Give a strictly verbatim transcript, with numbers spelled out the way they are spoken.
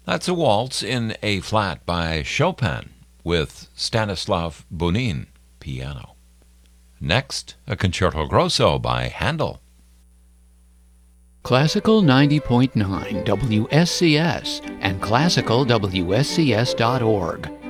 That's a waltz in A flat by Chopin with Stanislav Bunin, piano. Next, a concerto grosso by Handel. Classical ninety point nine W S C S and classical W S C S dot org.